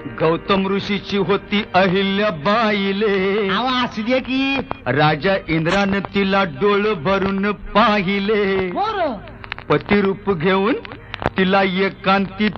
गौतम ऋषीची होती अहिल्या बाईले. असू दे की. राजा इंद्रानं तिला डोळ भरून पाहिले. पतिरूप घेऊन तिला एकांती